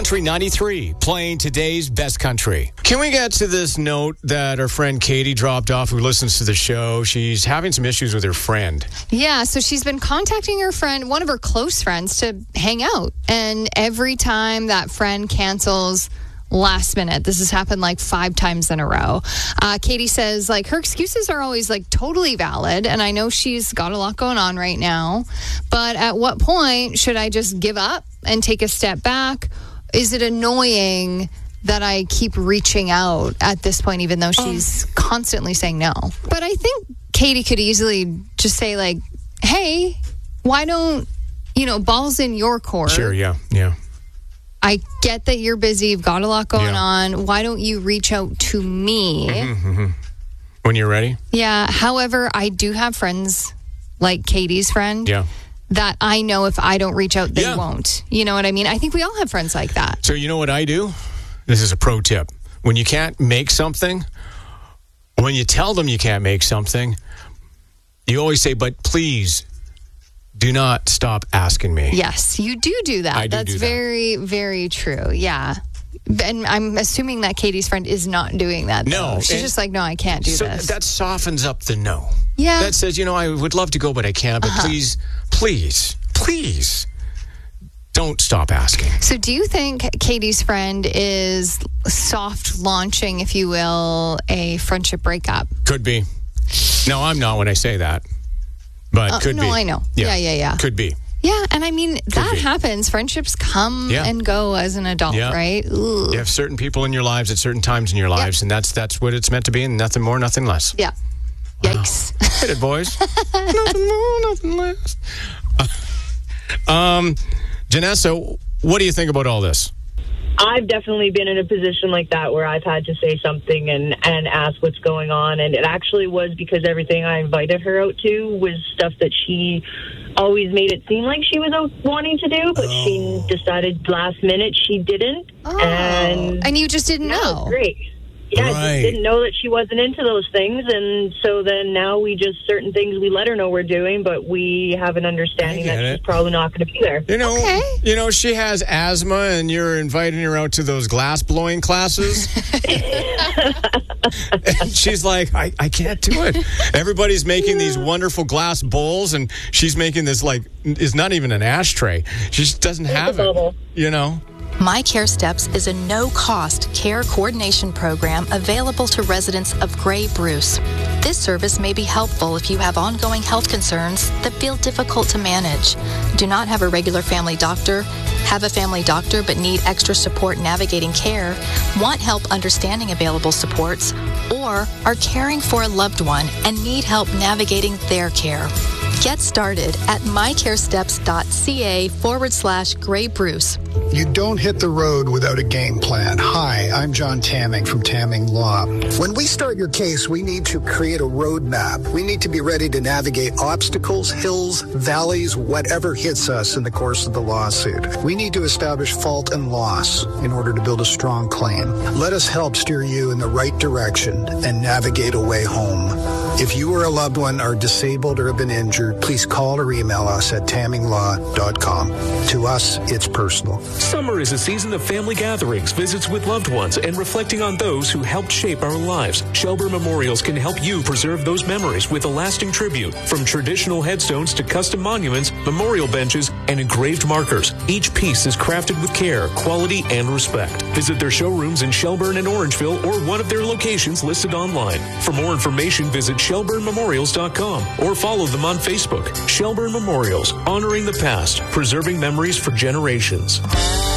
Country 93, playing today's best country. Can we get to this note that our friend Katie dropped off, who listens to the show? She's having some issues with her friend. Yeah, so she's been contacting her friend, one of her close friends, to hang out. And every time that friend cancels last minute, this has happened like 5 times in a row. Katie says, like, her excuses are always like totally valid, and I know she's got a lot going on right now, but at what point should I just give up and take a step back? Is it annoying that I keep reaching out at this point, even though she's constantly saying no? But I think Katie could easily just say, like, hey, why don't, ball's in your court. Sure, yeah. I get that you're busy. You've got a lot going on. Why don't you reach out to me? When you're ready? Yeah. However, I do have friends like Katie's friend that I know if I don't reach out, they won't. You know what I mean? I think we all have friends like that. So you know what I do? This is a pro tip. When you can't make something, when you tell them you can't make something, you always say, but please do not stop asking me. Yes, you do that. That's very, very true. Yeah. And I'm assuming that Katie's friend is not doing that. Though. No. She's just like, no, I can't do this. That softens up the no. Yeah. That says, I would love to go, but I can't. But please, don't stop asking. So do you think Katie's friend is soft launching, if you will, a friendship breakup? Could be. No, I'm not when I say that. But could be. No, I know. Yeah. Could be. Yeah, and I mean, that happens. Friendships come and go as an adult, right? Ooh. You have certain people in your lives at certain times in your lives, and that's what it's meant to be, and nothing more, nothing less. Yeah. Yikes. Hit it, boys. Nothing more, nothing less. Janessa, what do you think about all this? I've definitely been in a position like that where I've had to say something and ask what's going on. And it actually was because everything I invited her out to was stuff that she always made it seem like she was out wanting to do, but she decided last minute she didn't. And you just didn't know. Great. Yeah, I just didn't know that she wasn't into those things. And so then now certain things we let her know we're doing, but we have an understanding that she's probably not going to be there. She has asthma and you're inviting her out to those glass blowing classes. And she's like, I can't do it. Everybody's making these wonderful glass bowls, and she's making this is not even an ashtray. She just doesn't have it, My Care Steps is a no-cost care coordination program available to residents of Grey Bruce. This service may be helpful if you have ongoing health concerns that feel difficult to manage, do not have a regular family doctor, have a family doctor but need extra support navigating care, want help understanding available supports, or are caring for a loved one and need help navigating their care. Get started at mycaresteps.ca/Grey Bruce. You don't hit the road without a game plan. Hi, I'm John Tamming from Tamming Law. When we start your case, we need to create a roadmap. We need to be ready to navigate obstacles, hills, valleys, whatever hits us in the course of the lawsuit. We need to establish fault and loss in order to build a strong claim. Let us help steer you in the right direction and navigate a way home. If you or a loved one are disabled or have been injured, please call or email us at tamminglaw.com. To us, it's personal. Summer is a season of family gatherings, visits with loved ones, and reflecting on those who helped shape our lives. Shelburne Memorials can help you preserve those memories with a lasting tribute. From traditional headstones to custom monuments, memorial benches, and engraved markers, each piece is crafted with care, quality, and respect. Visit their showrooms in Shelburne and Orangeville or one of their locations listed online. For more information, visit ShelburneMemorials.com or follow them on Facebook. Shelburne Memorials, honoring the past, preserving memories for generations.